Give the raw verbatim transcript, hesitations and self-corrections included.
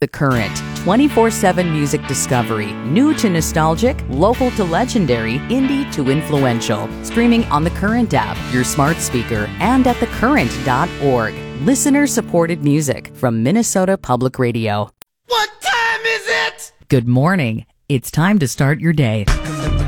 The Current, twenty-four seven music discovery, new to nostalgic, local to legendary, indie to influential. Streaming on the Current app, your smart speaker, and at the current dot org. Listener-supported music from Minnesota Public Radio. What time is it? Good morning. It's time to start your day.